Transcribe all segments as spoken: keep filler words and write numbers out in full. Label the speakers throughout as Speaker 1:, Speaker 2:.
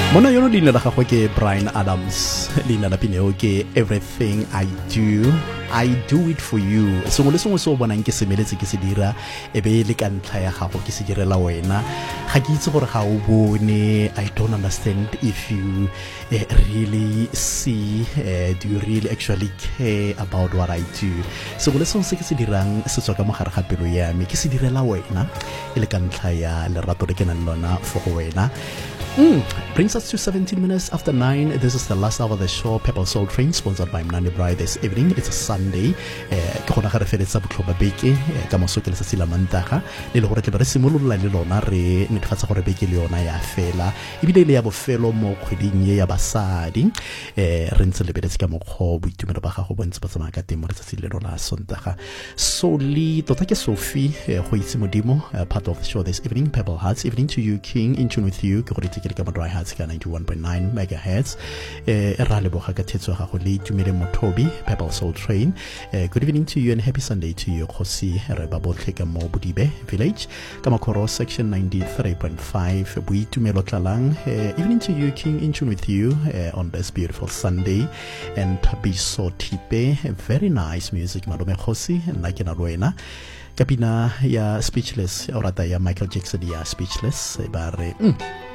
Speaker 1: Mona yono leina la gagwe ke Bryan Adams, leina la pineo ke Everything I Do I Do It For You. Sengwe le sengwe se o bonang ke semeletse ke se dira e be le ka ntlha ya gago ke se direla wena. Ga ke itse gore ga o bone, I don't understand if you uh, really see, uh, do you really actually care about what I do. Sengwe le sengwe se ke se dirang se tswa ka mogare ga pelo ya me ke se direla wena e le ka ntlha ya lerato le ke nang lona for wena. Mm. Brings us to seventeen minutes after nine. This is the last hour of the show, Pepper Soul Train, sponsored by Mnandi Braai this evening. It's a Sunday. Ke gona ga re feletsa botlhoba beke ka moso ke letsatsi la mantaga le le gore ke re simolola le lona re netefatsa gore beke le yona ya fela ebile le ya bofelo mo kgweding ye ya basadi. Eh re ntse le beletse ka mokgo boitumelo ba gago bontse ba tsamaya ka teng mo letsatsi le lona sontaga. So le tota ke Sophie go itse modimo, part of the show this evening, Pebble Hearts. Evening to you, King, in tune with you. Ke gore ke ka Dry Hearts ka ninety-one point nine megahertz. Eh ra le boga ka thetso ga go le tumele mothobi Pebble Soul Train. Eh, good evening to you and happy Sunday to you, Khosi re ba botlhe ka mo Bodibe village ka Makoro section ninety-three point five boitumelo tlalang. Eh, evening to you, King, in tune with you eh, on this beautiful Sunday. And Biso Tipe, very nice music malome Khosi nna ke na le wena. Kapina ya Speechless o rata ya Michael Jackson ya Speechless ba re mm.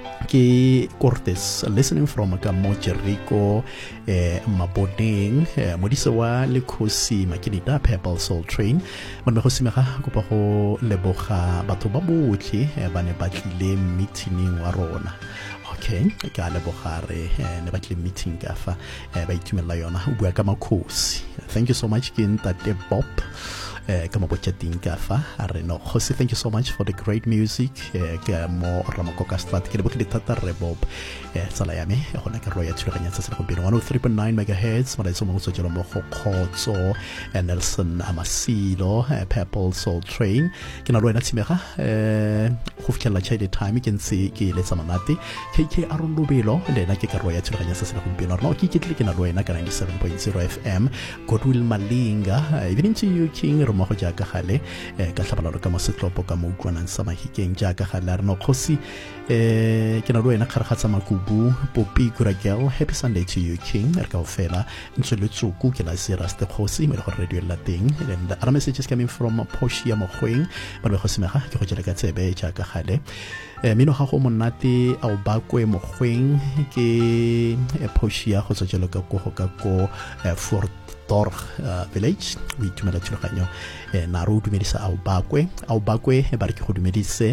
Speaker 1: ke Cortes listening from ka mo Jericho eh, Maboneng eh, modise wa le Khosi Makinita Pebble Soul Train mo go simega go pa go leboga batho ba botlhe eh, ba ne ba tlile meeting wa rona. Okay, ka leboga re eh, ne ba tlile meeting ka fa eh, ba itumela yona o bua ka Makhosi. Thank you so much ke Ntate Bob. Uh, kama bochating kafa areno Khosi, thank you so much for the great music ka mo Ramakoka strat ke le bokile thata re Bob tsala ya me gona ka roya tshiraganya tsa se go bina one oh three point nine megahertz mara itso mo go tsela mo go khotso Nelson Amasilo Pebble Soul Train ke na roya tshimega eh go fitlhela chile time ke ntse ke le tsamanate K K Aron Lobelo le na ke ka roya tshiraganya tsa se go bina no ke ke tle ke na roya na ka ninety-seven point zero F M. Godwill Malinga, evening to you, King, mo go jaaka gale ka tlhabalalo ka mo setlopo ka mo utlwanang sa mahikeng jaaka gale re no Khosi eh ke na lo ena kgargatsa makubu Popi Kuragel. Happy Sunday to you, King, re ka ofela ntse le tsuku ke la seraste Khosi me le go radio la teng and our message is coming from Poshia Mogoeng ba re go semega ke go jela ka tsebe jaaka gale eh mino ga go monate a o bakwe Mogoeng ke Poshia go tsela ka go ka go Fort Torg uh, village we tumela tshologanyo eh, na ro dumedisa au bakwe au bakwe ba re ke go dumedise